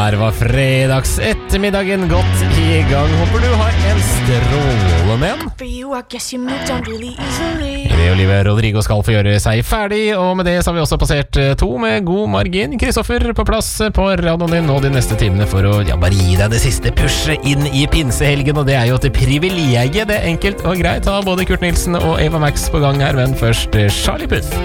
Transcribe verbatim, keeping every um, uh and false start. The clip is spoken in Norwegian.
Der var fredags ettermiddagen godt i gang. Håper du har en strålende en. For you, I guess you moved on really easily. Det Olivia Rodrigo skal få gjøre seg ferdig, og med det så har vi også passert to med god margin. Kristoffer på plass på radioen din og de neste timene for å ja, bare gi deg det siste pushet inn i pinsehelgen, og det er jo et privilegium. Det er enkelt og greit. Ta både Kurt Nilsen og Eva Max på gang her, men først Charlie Puth.